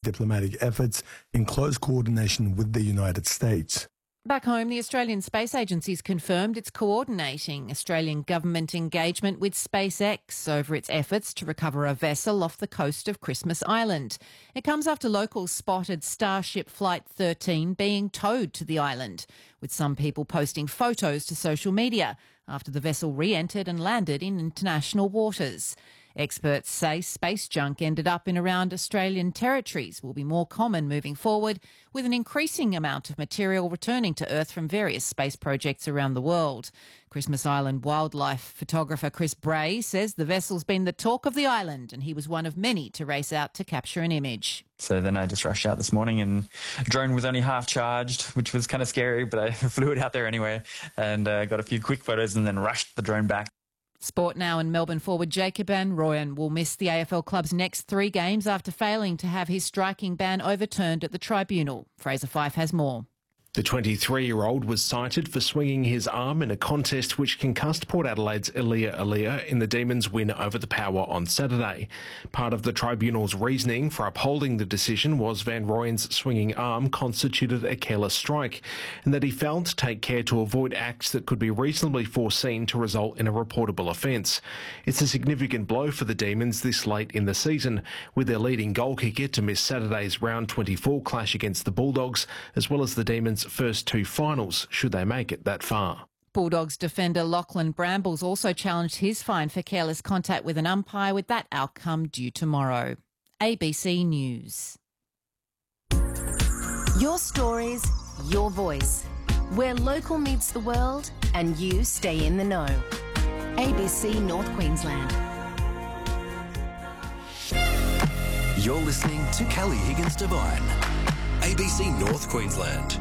diplomatic efforts in close coordination with the United States. Back home, the Australian Space Agency has confirmed it's coordinating Australian government engagement with SpaceX over its efforts to recover a vessel off the coast of Christmas Island. It comes after locals spotted Starship Flight 13 being towed to the island, with some people posting photos to social media after the vessel re-entered and landed in international waters. Experts say space junk ended up in around Australian territories will be more common moving forward, with an increasing amount of material returning to Earth from various space projects around the world. Christmas Island wildlife photographer Chris Bray says the vessel's been the talk of the island and he was one of many to race out to capture an image. So then I just rushed out this morning and the drone was only half charged, which was kind of scary, but I flew it out there anyway and got a few quick photos and then rushed the drone back. Sport now, and Melbourne forward Jacob van Rooyen will miss the AFL club's next 3 games after failing to have his striking ban overturned at the tribunal. Fraser Fyfe has more. The 23-year-old was cited for swinging his arm in a contest which concussed Port Adelaide's Elia Elia in the Demons' win over the Power on Saturday. Part of the tribunal's reasoning for upholding the decision was Van Rooyen's swinging arm constituted a careless strike and that he failed to take care to avoid acts that could be reasonably foreseen to result in a reportable offence. It's a significant blow for the Demons this late in the season, with their leading goal kicker to miss Saturday's round 24 clash against the Bulldogs, as well as the Demons' first 2 finals, should they make it that far. Bulldogs defender Lachlan Brambles also challenged his fine for careless contact with an umpire, with that outcome due tomorrow. ABC News. Your stories, your voice. Where local meets the world and you stay in the know. ABC North Queensland. You're listening to Kelly Higgins Devine, ABC North Queensland.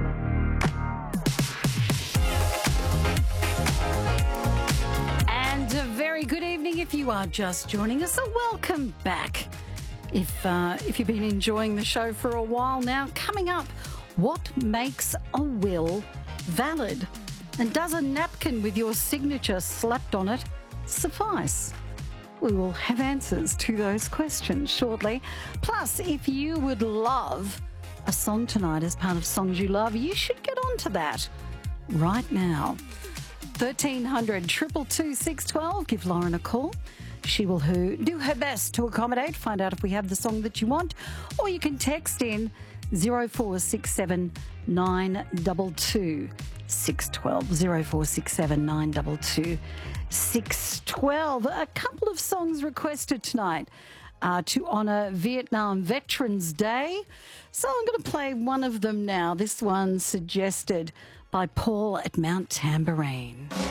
And a very good evening if you are just joining us. So welcome back. If you've been enjoying the show for a while now, coming up, what makes a will valid? And does a napkin with your signature slapped on it suffice? We will have answers to those questions shortly. Plus, if you would love a song tonight as part of Songs You Love, you should get on to that right now. 1300 222 612. Give Lauren a call. She will do her best to accommodate. Find out if we have the song that you want. Or you can text in 0467 922 612. 0467 922 612. A couple of songs requested tonight to honour Vietnam Veterans Day. So I'm going to play one of them now. This one suggested by Paul at Mount Tambourine.